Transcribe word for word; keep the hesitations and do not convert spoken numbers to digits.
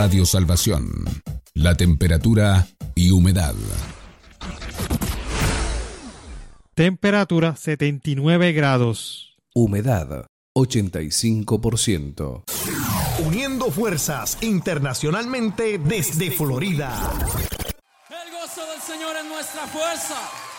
Radio Salvación. La temperatura y humedad. Temperatura setenta y nueve grados. Humedad ochenta y cinco por ciento. Uniendo fuerzas internacionalmente desde Florida. El gozo del Señor es nuestra fuerza.